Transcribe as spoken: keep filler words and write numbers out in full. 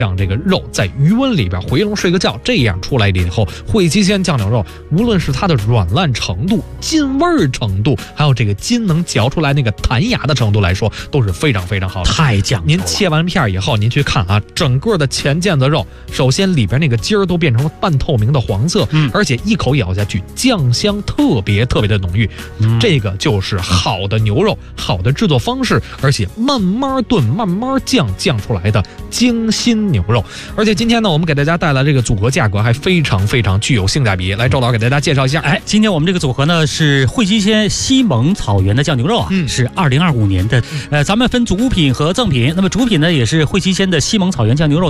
让这个肉在余温里边回笼睡个觉，这样出来了以后，惠七鲜酱牛肉无论是它的软烂程度、筋味儿程度，还有这个筋能嚼出来那个弹牙的程度来说，都是非常非常好的。 太讲究了。 您切完片以后，您去看啊，整个的前腱子肉，首先里边那个筋儿都变成了半透明的黄色， 嗯， 而且一口咬下去，酱香特别特别的浓郁，嗯，这个就是好的牛肉，好的制作方式，而且慢慢炖、慢慢酱酱出来的精心牛肉。而且今天呢，我们给大家带来这个组合，价格还非常非常具有性价比。来，周老师给大家介绍一下。 哎，今天我们这个组合呢是惠七鲜西蒙草原的酱牛肉啊，嗯，是二零二五年的，呃，咱们分主品和赠品。那么主品呢也是惠七鲜的西蒙草原酱牛肉。